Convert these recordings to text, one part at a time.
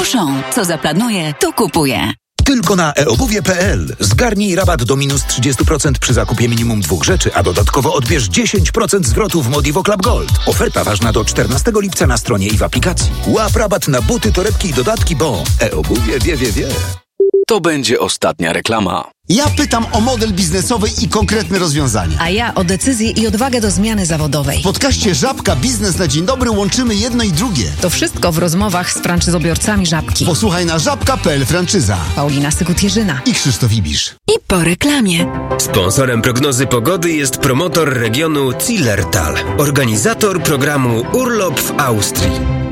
Auchan. Co zaplanuje, to kupuje. Tylko na eobuwie.pl. Zgarnij rabat do minus 30% przy zakupie minimum 2 rzeczy, a dodatkowo odbierz 10% zwrotu w Modivo Club Gold. Oferta ważna do 14 lipca na stronie i w aplikacji. Łap rabat na buty, torebki i dodatki, bo eobuwie wie. To będzie ostatnia reklama. Ja pytam o model biznesowy i konkretne rozwiązania. A ja o decyzję i odwagę do zmiany zawodowej. W podcaście Żabka Biznes na Dzień Dobry łączymy jedno i drugie. To wszystko w rozmowach z franczyzobiorcami Żabki. Posłuchaj na żabka.pl franczyza. Paulina Sygut-Jerzyna I Krzysztof Ibisz. I po reklamie. Sponsorem prognozy pogody jest promotor regionu Zillertal, organizator programu Urlop w Austrii.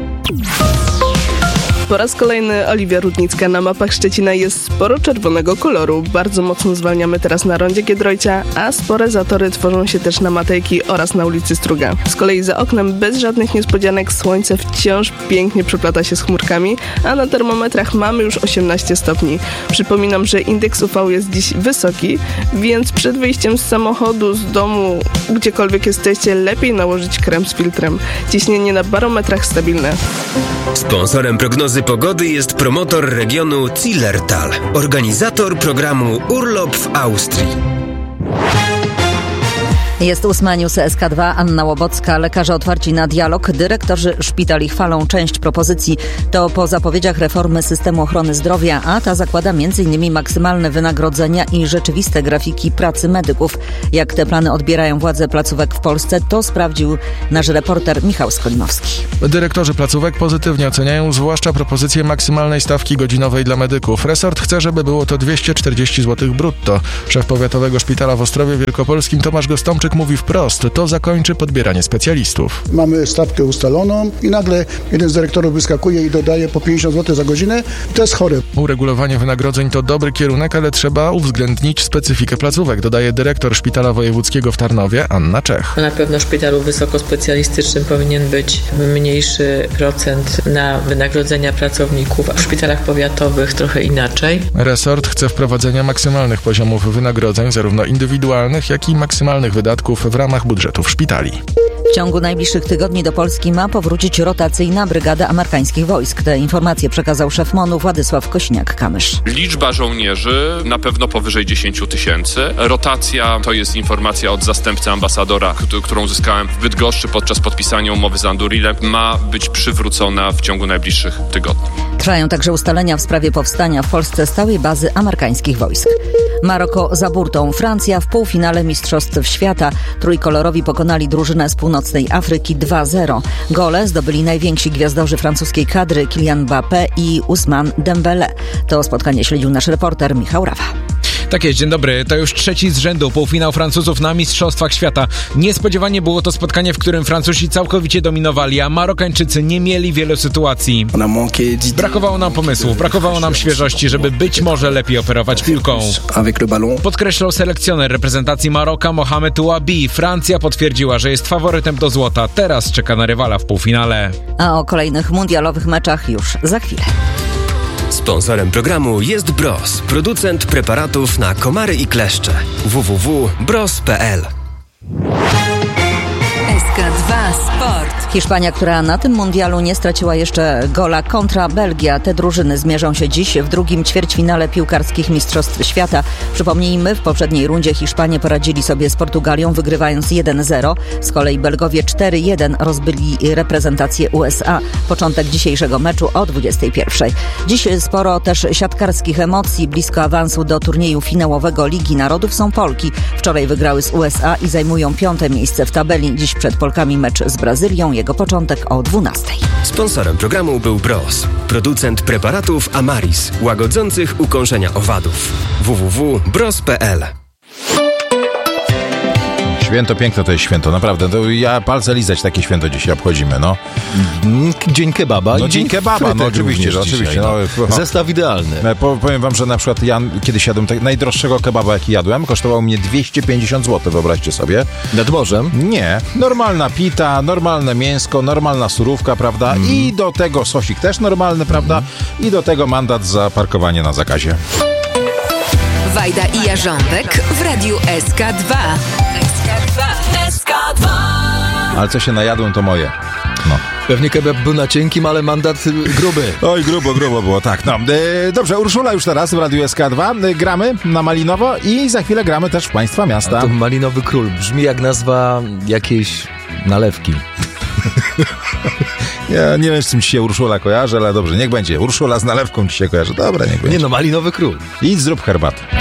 Po raz kolejny Oliwia Rudnicka. Na mapach Szczecina jest sporo czerwonego koloru. Bardzo mocno zwalniamy teraz na rondzie Giedroycia, a spore zatory tworzą się też na Matejki oraz na ulicy Struga. Z kolei za oknem bez żadnych niespodzianek słońce wciąż pięknie przeplata się z chmurkami, a na termometrach mamy już 18 stopni. Przypominam, że indeks UV jest dziś wysoki, więc przed wyjściem z samochodu, z domu, gdziekolwiek jesteście, lepiej nałożyć krem z filtrem. Ciśnienie na barometrach stabilne. Sponsorem prognozy pogody jest promotor regionu Zillertal, organizator programu Urlop w Austrii. Jest 8 News SK2, Anna Łobocka. Lekarze otwarci na dialog. Dyrektorzy szpitali chwalą część propozycji. To po zapowiedziach reformy systemu ochrony zdrowia, a ta zakłada m.in. maksymalne wynagrodzenia i rzeczywiste grafiki pracy medyków. Jak te plany odbierają władze placówek w Polsce, to sprawdził nasz reporter Michał Skolimowski. Dyrektorzy placówek pozytywnie oceniają zwłaszcza propozycję maksymalnej stawki godzinowej dla medyków. Resort chce, żeby było to 240 zł brutto. Szef Powiatowego Szpitala w Ostrowie Wielkopolskim Tomasz Gostomczyk mówi wprost, to zakończy podbieranie specjalistów. Mamy stawkę ustaloną i nagle jeden z dyrektorów wyskakuje i dodaje po 50 zł za godzinę. To jest chore. Uregulowanie wynagrodzeń to dobry kierunek, ale trzeba uwzględnić specyfikę placówek, dodaje dyrektor Szpitala Wojewódzkiego w Tarnowie Anna Czech. Na pewno w szpitalu wysokospecjalistycznym powinien być mniejszy procent na wynagrodzenia pracowników, a w szpitalach powiatowych trochę inaczej. Resort chce wprowadzenia maksymalnych poziomów wynagrodzeń, zarówno indywidualnych, jak i maksymalnych wydatków w ramach budżetów szpitali. W ciągu najbliższych tygodni do Polski ma powrócić rotacyjna brygada amerykańskich wojsk. Te informacje przekazał szef MON-u Władysław Kośniak-Kamysz. Liczba żołnierzy na pewno powyżej 10 000. Rotacja to jest informacja od zastępcy ambasadora, którą uzyskałem w Bydgoszczy podczas podpisania umowy z Andurilem. Ma być przywrócona w ciągu najbliższych tygodni. Trwają także ustalenia w sprawie powstania w Polsce stałej bazy amerykańskich wojsk. Maroko za burtą. Francja w półfinale Mistrzostw Świata. Trójkolorowi pokonali drużynę z północnej Afryki 2-0. Gole zdobyli najwięksi gwiazdorzy francuskiej kadry Kylian Mbappé i Ousmane Dembélé. To spotkanie śledził nasz reporter Michał Rawa. Tak jest, dzień dobry. To już trzeci z rzędu półfinał Francuzów na Mistrzostwach Świata. Niespodziewanie było to spotkanie, w którym Francuzi całkowicie dominowali, a Marokańczycy nie mieli wielu sytuacji. Brakowało nam pomysłu, brakowało nam świeżości, żeby być może lepiej operować piłką. Podkreślał selekcjoner reprezentacji Maroka Mohamed Ouabi. Francja potwierdziła, że jest faworytem do złota. Teraz czeka na rywala w półfinale. A o kolejnych mundialowych meczach już za chwilę. Sponsorem programu jest Bros, producent preparatów na komary i kleszcze. www.bros.pl. SK2 Sport. Hiszpania, która na tym mundialu nie straciła jeszcze gola, kontra Belgia. Te drużyny zmierzą się dziś w drugim ćwierćfinale piłkarskich Mistrzostw Świata. Przypomnijmy, w poprzedniej rundzie Hiszpanie poradzili sobie z Portugalią, wygrywając 1-0. Z kolei Belgowie 4-1 rozbyli reprezentację USA. Początek dzisiejszego meczu o 21:00. Dziś sporo też siatkarskich emocji. Blisko awansu do turnieju finałowego Ligi Narodów są Polki. Wczoraj wygrały z USA i zajmują 5. miejsce w tabeli. Dziś przed Polkami mecz z Brazylią. Jego początek o 12:00. Sponsorem programu był Bros, producent preparatów Amaris, łagodzących ukąszenia owadów. www.bros.pl. Święto piękne to jest święto, naprawdę. To ja palce lizać, takie święto dzisiaj obchodzimy, no. Dzień kebaba. No dzień kebaba, no oczywiście, oczywiście. No. Zestaw idealny. Powiem wam, że na przykład ja kiedyś jadłem najdroższego kebaba, jaki jadłem, kosztował mnie 250 zł, wyobraźcie sobie. Nad morzem? Nie. Normalna pita, normalne mięsko, normalna surówka, prawda? I do tego sosik też normalny, prawda? I do tego mandat za parkowanie na zakazie. Wajda i Jarząbek w radiu SK2. SK2. Ale co się najadłem, to moje. No. Pewnie kebab był na cienkim, ale mandat gruby. Oj, grubo było, tak. No, dobrze, Urszula już teraz w Radiu SK2. Gramy na Malinowo i za chwilę gramy też w Państwa miasta. A to Malinowy Król brzmi jak nazwa jakiejś nalewki. Ja nie wiem, z czym ci się Urszula kojarzy, ale dobrze, niech będzie. Urszula z nalewką ci się kojarzy. Dobra, niech będzie. Nie no, Malinowy Król. Idź, zrób herbatę.